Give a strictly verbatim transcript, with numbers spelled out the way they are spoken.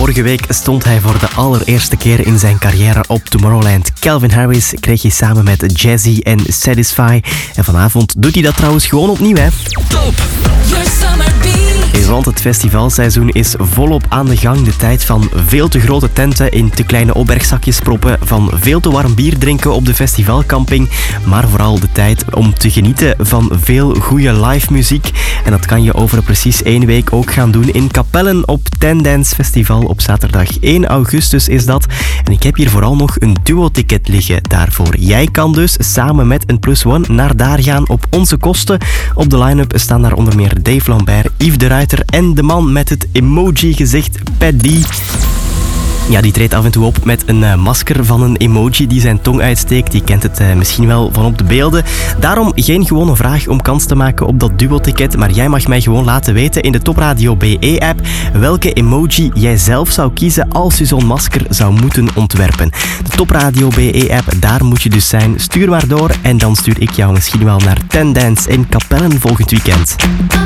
Vorige week stond hij voor de allereerste keer in zijn carrière op Tomorrowland. Calvin Harris kreeg hij samen met Jazzy en Satisfy. En vanavond doet hij dat trouwens gewoon opnieuw, hè. Top! Your summer beat. Want het festivalseizoen is volop aan de gang. De tijd van veel te grote tenten in te kleine opbergzakjes proppen, van veel te warm bier drinken op de festivalcamping, maar vooral de tijd om te genieten van veel goede live muziek. En dat kan je over precies één week ook gaan doen in Capellen op Ten Dance Festival op zaterdag één augustus is dat. En ik heb hier vooral nog een duo-ticket liggen daarvoor. Jij kan dus samen met een plus one naar daar gaan op onze kosten. Op de line-up staan daar onder meer Dave Lambert, Yves de Ruiter en de man met het emoji-gezicht, Paddy. Ja, die treedt af en toe op met een uh, masker van een emoji die zijn tong uitsteekt. Je kent het uh, misschien wel van op de beelden. Daarom geen gewone vraag om kans te maken op dat duo-ticket. Maar jij mag mij gewoon laten weten in de Top Radio B E-app welke emoji jij zelf zou kiezen als je zo'n masker zou moeten ontwerpen. De Top Radio B E-app, daar moet je dus zijn. Stuur maar door en dan stuur ik jou misschien wel naar Ten Dance in Capellen volgend weekend.